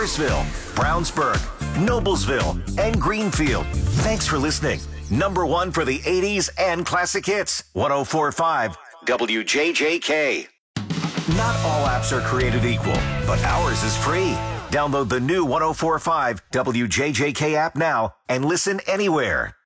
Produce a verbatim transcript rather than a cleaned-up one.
Morrisville, Brownsburg, Noblesville, and Greenfield. Thanks for listening. Number one for the eighties and classic hits. one oh four point five W J J K. Not all apps are created equal, but ours is free. Download the new one oh four point five W J J K app now and listen anywhere.